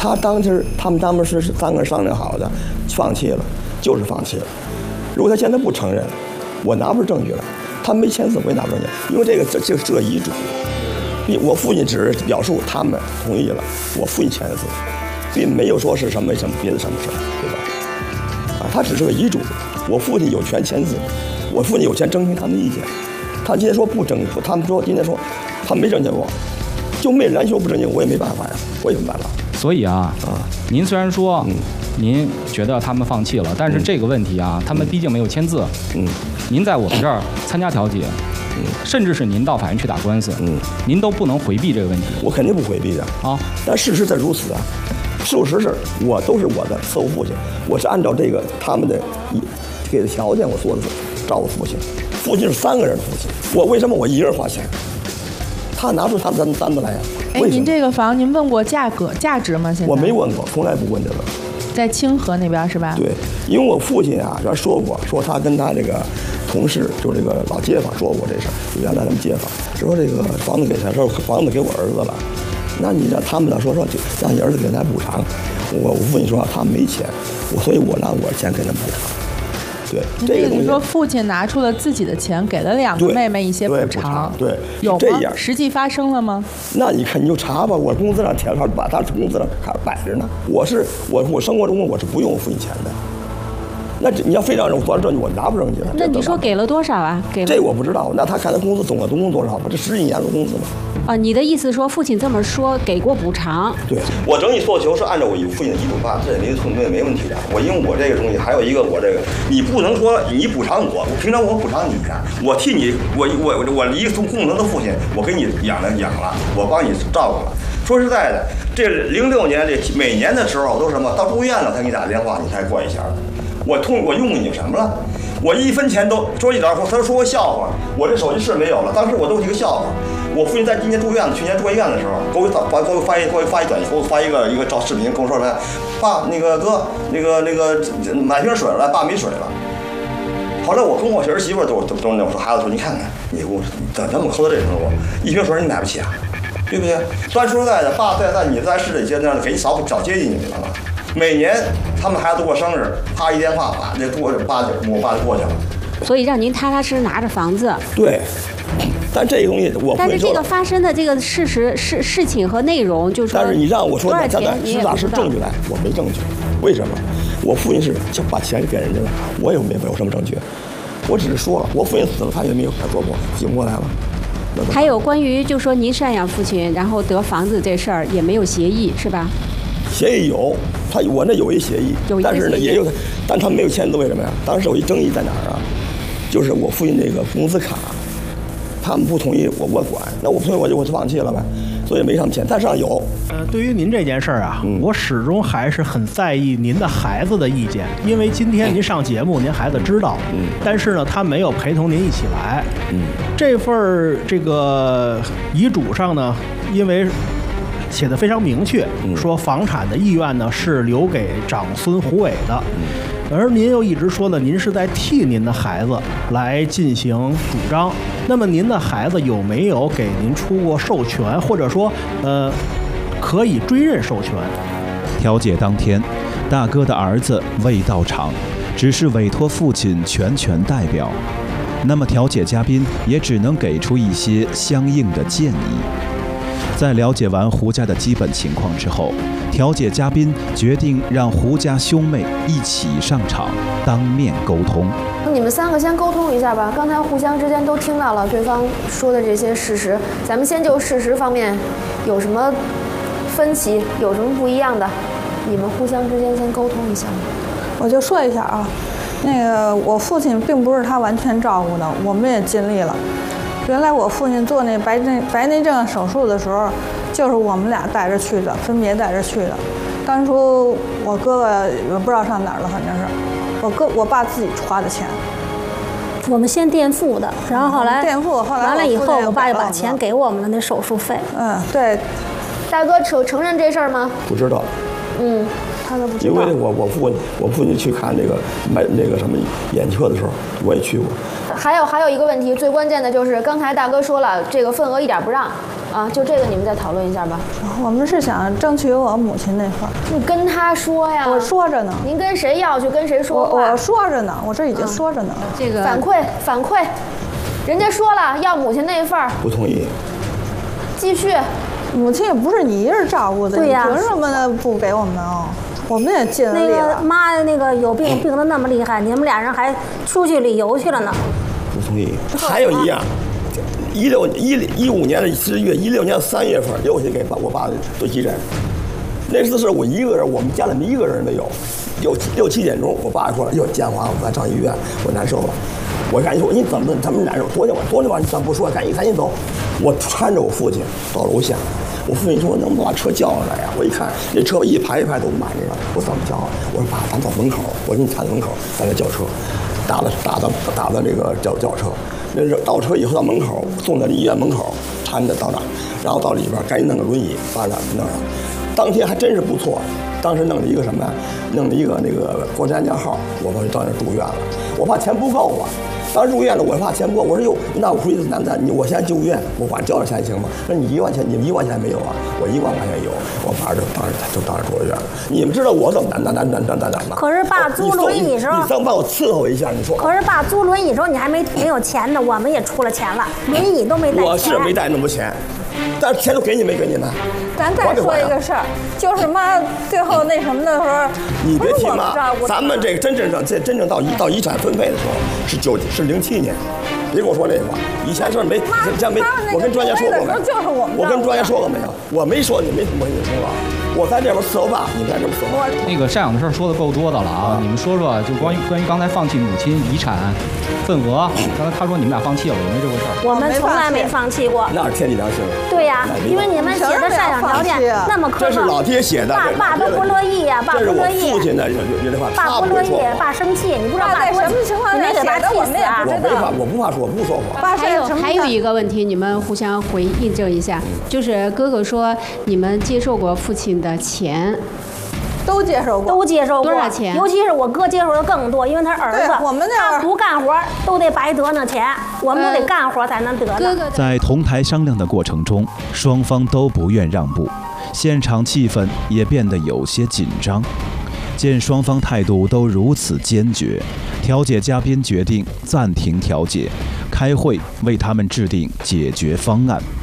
他们当时是3个人商量好的，放弃了，就是放弃了。如果他现在不承认，我拿不出证据来。他没签字，我也拿不出证据，因为这遗嘱，我父亲只是表述他们同意了，我父亲签的字，并没有说是什么别的什么事儿，对吧？他只是个遗嘱，我父亲有权签字，我父亲有权征询他们的意见。他今天说不征，他们说今天说他没征求过，就没人说不征求，我也没办法呀，我也没办法。 所以您虽然说您觉得他们放弃了，但是这个问题他们毕竟没有签字。您在我们这儿参加调解，甚至是您到法院去打官司，您都不能回避这个问题。 我肯定不回避的啊，但事实在如此啊。事实是我都是我的伺候父亲，我是按照他们的给的条件，我说的是照顾父亲。父亲是3个人的父亲，我为什么我一人花钱？他拿出他们单子来呀。 您这个房您问过价值吗？现在我没问过，从来不问这个。 在清河那边是吧？ 对，因为我父亲原说过，说他跟他这个同事，就这个老街坊说过这事儿，原来他们街坊说这个房子给他，说房子给我儿子了，那你让他们说就让你儿子给他补偿。我父亲说他们没钱，所以我拿我的钱给他补偿。对，这个东西说父亲拿出了自己的钱，给了2个妹妹一些补偿， 对， 有这样实际发生了吗？ 那你看你就查吧，我工资上填上，把他工资上摆着呢。我生活中我是不用我父亲钱的。那你要非让我做证据，我拿不证据。 那你说给了多少啊？给了这我不知道。那他看他工资总共多少吧？这10几年的工资嘛。 你的意思说父亲这么说给过补偿？ 对，我整体诉求是按照我父亲的遗嘱办，这也没问题的。因为我这个东西还有一个我这个，你不能说你补偿我平常我补偿你一下，我替你我一个共同的父亲，我给你养了，我帮你照顾了。说实在的，这06年这每年的时候都是什么？到住院了才给你打电话，你才过一下。我用你什么了？我1分钱都说一点，他说我笑话，我这手机是没有了，当时我都是一个笑话。我父亲在今年住院了，去年住院的时候，给我发一短信，给我发一个照视频，跟我说爸，那个哥，那个买瓶水了，爸没水了。后来我跟我儿媳妇都我说孩子说你看看你给我怎么抠到这程度，1瓶水你买不起啊，对不对？虽说实在的，爸在你在市里街那给你少接济你明白吗？每年他们孩子过生日，啪一电话，把这我爸就过去了。 所以让您踏踏实实拿着房子。 对，但这个东西但是这个发生的这个事情和内容，就是说， 但是你让我说咱实打实证据来，我没证据。为什么？我父亲是就把钱给人家了，我也没有什么证据。我只是说了，我父亲死了，他也没有说过，醒不过来了。 还有关于就说您赡养父亲，然后得房子这事儿也没有协议，是吧？ 协议有，我那有一协议，但是呢也有，但他没有签字，为什么呀？当时有一争议在哪儿啊？就是我父亲那个工资卡，他们不同意我管，那我不同意我就放弃了呗，所以没上签，但上有。 对于您这件事儿啊，我始终还是很在意您的孩子的意见，因为今天您上节目，您孩子知道，但是呢，他没有陪同您一起来。这份这个遗嘱上呢，因为写的非常明确，说房产的意愿呢是留给长孙胡伟的，而您又一直说呢，您是在替您的孩子来进行主张。那么您的孩子有没有给您出过授权，或者说可以追认授权？ 调解当天，大哥的儿子未到场，只是委托父亲全权代表。那么调解嘉宾也只能给出一些相应的建议。在了解完胡家的基本情况之后，调解嘉宾决定让胡家兄妹一起上场，当面沟通。 你们3个先沟通一下吧。刚才互相之间都听到了对方说的这些事实，咱们先就事实方面有什么分歧，有什么不一样的，你们互相之间先沟通一下。 我就说一下啊，那个我父亲并不是他完全照顾的，我们也尽力了。原来我父亲做那白内障手术的时候，就是我们俩带着去的，分别带着去的。当初我哥哥也不知道上哪儿了，反正是我爸自己花的钱。 我们先垫付的，然后后来垫付，后来完了以后，我爸就把钱给我们了，那手术费。 对。 大哥承认这事儿吗？ 不知道。 他都不知道。 因为我父亲去看那个什么眼科的时候，我也去过。 还有一个问题，最关键的就是刚才大哥说了，这个份额一点不让， 啊，就这个你们再讨论一下吧。 我们是想争取我母亲那份儿。 你跟他说呀。 我说着呢。 您跟谁要去跟谁说话？ 我说着呢，我这已经说着呢。 这个反馈，人家说了要母亲那份儿。 不同意。 继续。 母亲也不是你一人照顾的， 对呀， 凭什么呢不给我们哦？我们也尽力了。 那个妈那个有病得那么厉害，你们俩人还出去旅游去了呢。 不同意。 还有一样，15年的11月，16年3月份又去给我爸做急诊。那次是我一个人，我们家里面一个人没有。6、7点钟，我爸说了，又电话，我上医院，我难受了。我赶紧说，你怎么他们难受？昨天晚你怎么不说？赶紧走。我搀着我父亲到楼下，我父亲说能不能把车叫上来呀？我一看那车一排一排都满着了，我怎么叫？我说爸，咱到门口，我给你踩到门口，咱再叫车，打到那个叫车。那是倒车以后到门口，送到医院门口，搀着到那儿，然后到里边赶紧弄个轮椅把那弄上。当天还真是不错，当时弄了一个什么呀？弄了一个那个国家安家号，我爸就到那儿住院了。我怕钱不够啊，当时住院了，我怕钱不够，我说哟，那我回去我现在住院，我管交点钱行吗？那你1万钱，你们1万钱没有啊？我1万块钱有，我爸就当时住了院了。你们知道我怎么难吗？ 可是爸租轮椅时候， 你再帮我伺候一下，你说。 可是爸租轮椅时候你还没有钱呢，我们也出了钱了，轮椅都没带钱。 我是没带那么多钱。但是钱都给你没给你们？ 咱再说一个事儿，就是妈最后那什么的时候， 你别提妈，咱们这个真正到遗产分配的时候是07年，别跟我说这话。以前是没，我跟专家说过没有？我跟专家说过没有？我没说你没跟你说吧。我在这边伺候爸，你在这边伺候。 那个赡养的事儿说的够多的了啊！你们说说，就关于刚才放弃母亲遗产份额，刚才他说你们俩放弃了，有没有这回事儿？ 我们从来没放弃过。 那是天地良心。 对呀，因为你们写的赡养条件那么苛刻。 这是老爹写的。 爸都不乐意呀，爸不乐意。 父亲的这话， 爸不乐意，爸生气，你不知道爸在什么情况下写的，我们也不知道。 我不怕说，我不说谎。 还有一个问题，你们互相回印证一下，就是哥哥说你们接受过父亲的钱。 都接受过多少钱？ 尤其是我哥接受的更多，因为他是儿子，他不干活都得白得那钱，我们都得干活才能得呢。 在同台商量的过程中，双方都不愿让步，现场气氛也变得有些紧张。见双方态度都如此坚决，调解嘉宾决定暂停调解，开会为他们制定解决方案。